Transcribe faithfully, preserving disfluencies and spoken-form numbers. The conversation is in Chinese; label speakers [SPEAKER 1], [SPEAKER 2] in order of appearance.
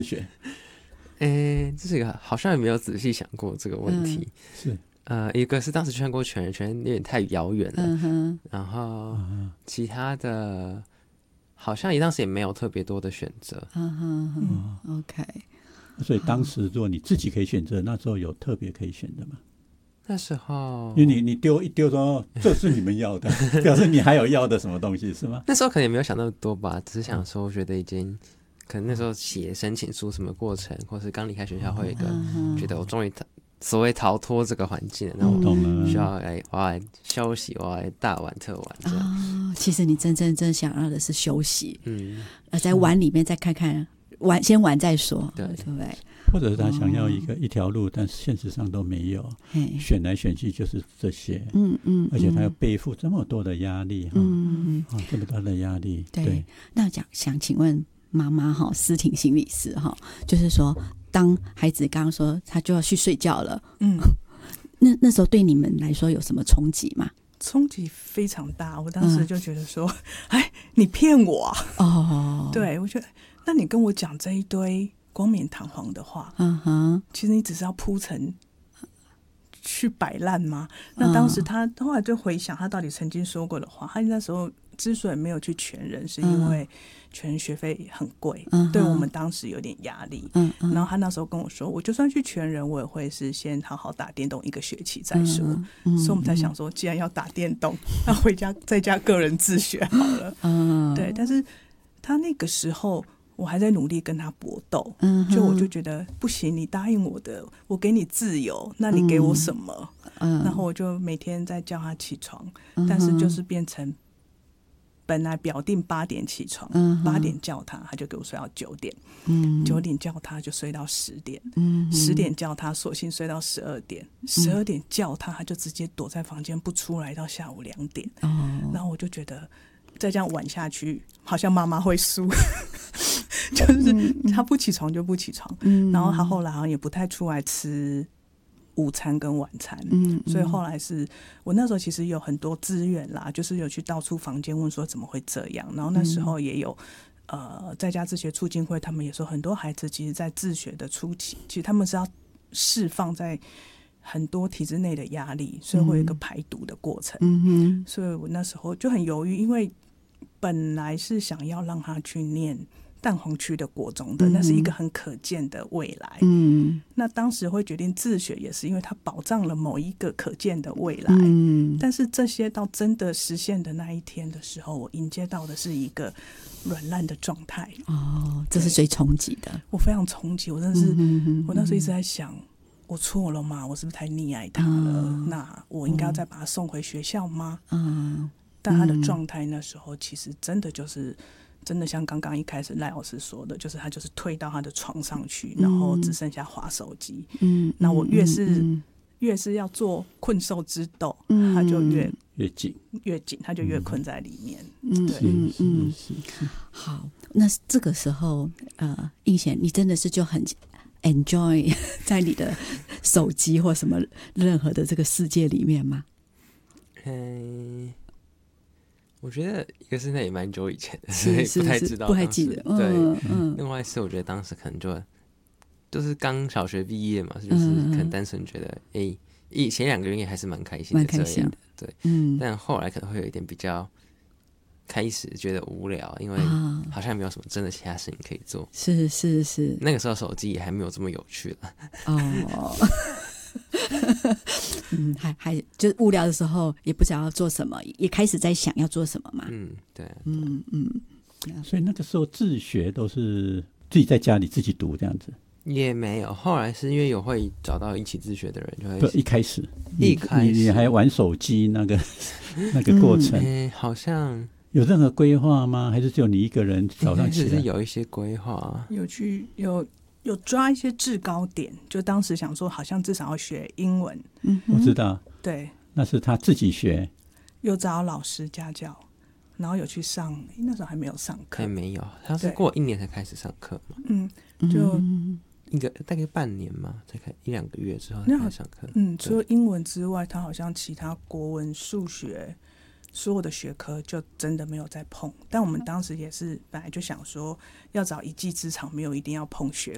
[SPEAKER 1] 学？
[SPEAKER 2] 诶，这是一个好像也没有仔细想过这个问题。
[SPEAKER 1] 嗯、是
[SPEAKER 2] 呃，一个是当时全国全人，全人有点太遥远了，
[SPEAKER 3] 嗯、
[SPEAKER 2] 然后其他的好像也当时也没有特别多的选择。
[SPEAKER 3] 嗯哼哼、嗯、OK。
[SPEAKER 1] 所以当时如果你自己可以选择，那时候有特别可以选的吗？
[SPEAKER 2] 那时候
[SPEAKER 1] 因为你你丢一丢说这是你们要的，表示你还有要的什么东西是吗？
[SPEAKER 2] 那时候可能也没有想那么多吧，只是想说，我觉得已经可能那时候写申请书什么过程，或是刚离开学校会有一个、嗯、觉得我终于所谓逃脱这个环境了，那我需要来我要来休息，我要来大玩特玩这样、
[SPEAKER 3] 哦、其实你真正真想要的是休息，
[SPEAKER 2] 嗯，
[SPEAKER 3] 呃，在玩里面再看看玩，先玩再说，
[SPEAKER 2] 对
[SPEAKER 3] 对不对？
[SPEAKER 1] 或者是他想要一个、哦、一条路，但是现实上都没有，选来选去就是这些，
[SPEAKER 3] 嗯嗯，
[SPEAKER 1] 而且他要背负这么多的压力，
[SPEAKER 3] 嗯
[SPEAKER 1] 嗯、哦，这么大的压力，对。对，
[SPEAKER 3] 那想想请问妈妈哈，思婷心理师哈，就是说，当孩子刚刚说他就要去睡觉了，嗯，那那时候对你们来说有什么冲击吗？
[SPEAKER 4] 冲击非常大，我当时就觉得说，哎、嗯，你骗我啊！
[SPEAKER 3] 哦，
[SPEAKER 4] 对，我觉得，那你跟我讲这一堆冠冕堂皇的话，
[SPEAKER 3] 嗯哼，
[SPEAKER 4] 其实你只是要铺陈去摆烂吗？那当时他、嗯、后来就回想他到底曾经说过的话，他那时候之所以没有去全人，是因为全人学费很贵，嗯、对我们当时有点压力。嗯嗯、然后他那时候跟我说，我就算去全人，我也会是先好好打电动一个学期再说。嗯嗯、所以我们才想说，既然要打电动，那回家在家个人自学好了。嗯、对，但是他那个时候。我还在努力跟他搏斗，嗯、就我就觉得不行，你答应我的，我给你自由，那你给我什么？嗯、然后我就每天在叫他起床，嗯、但是就是变成本来表定八点起床，八、嗯、点叫他，他就给我睡到九点，九、嗯、点叫他就睡到十点，十、嗯、点叫他索性睡到十二点，十二点叫他他就直接躲在房间不出来到下午两点，哦、然后我就觉得再这样玩下去，好像妈妈会输。就是他不起床就不起床，嗯、然后他后来好像也不太出来吃午餐跟晚餐，嗯、所以后来是我那时候其实有很多资源啦，就是有去到处房间问说怎么会这样，然后那时候也有、嗯、呃在家自学促进会，他们也说很多孩子其实在自学的初期，其实他们是要释放在很多体制内的压力，所以会有一个排毒的过程，嗯、所以我那时候就很犹豫，因为本来是想要让他去念蛋黄区的国中的，那是一个很可见的未来。嗯，那当时会决定自学，也是因为它保障了某一个可见的未来。嗯，但是这些到真的实现的那一天的时候，我迎接到的是一个软烂的状态。
[SPEAKER 3] 哦，这是最冲击的。
[SPEAKER 4] 我非常冲击，我真的是，嗯、我那时候一直在想，我错了吗？我是不是太溺爱他了？嗯、那我应该要再把他送回学校吗？嗯，但他的状态那时候其实真的就是。真的像刚刚一开始赖老师说的，就是他就是退到他的床上去，然后只剩下滑手机。嗯，那我越是、嗯、越是要做困兽之斗，嗯、他就越
[SPEAKER 1] 越紧，
[SPEAKER 4] 越紧，他就越困在里面。
[SPEAKER 3] 嗯，
[SPEAKER 4] 对，
[SPEAKER 3] 嗯嗯嗯。好，那这个时候，呃，映贤，你真的是就很 enjoy 在你的手机或什么任何的这个世界里面吗？
[SPEAKER 2] 嗯。我觉得一个是那也蛮久以前的，所以不太知道，
[SPEAKER 3] 不太记得。
[SPEAKER 2] 对，
[SPEAKER 3] 嗯，
[SPEAKER 2] 另外是我觉得当时可能就就是刚小学毕业嘛，就是可能单纯觉得，哎、欸，前两个月也还是蛮开心的这样，对，嗯，但后来可能会有一点比较开始觉得無聊，因为好像没有什么真的其他事情可以做。
[SPEAKER 3] 是是是，
[SPEAKER 2] 那个时候手机也还没有这么有趣了。
[SPEAKER 3] 哦。嗯，还还就是无聊的时候也不知道要做什么，也开始在想要做什么嘛。
[SPEAKER 2] 嗯，对，
[SPEAKER 3] 嗯嗯。
[SPEAKER 1] 所以那个时候自学都是自己在家里自己读这样子。
[SPEAKER 2] 也没有，后来是因为有会找到一起自学的人，就会。
[SPEAKER 1] 一一开始，
[SPEAKER 2] 一开始
[SPEAKER 1] 你, 你还玩手机那个那个过程，
[SPEAKER 2] 嗯欸、好像
[SPEAKER 1] 有任何规划吗？还是只有你一个人早上起来？
[SPEAKER 2] 只是有一些规划，
[SPEAKER 4] 有去有。有抓一些制高点，就当时想说好像至少要学英文。
[SPEAKER 1] 嗯，我知道。
[SPEAKER 4] 对，
[SPEAKER 1] 那是他自己学。
[SPEAKER 4] 有找老师家教，然后有去上，那时候还没有上课。
[SPEAKER 2] 还没有，他是过一年才开始上课嘛。
[SPEAKER 4] 嗯，就
[SPEAKER 2] 一个大概半年嘛，才开一两个月之后才开始上课。
[SPEAKER 4] 嗯，除了英文之外，他好像其他国文、数学。所有的学科就真的没有再碰，但我们当时也是本来就想说要找一技之长，没有一定要碰学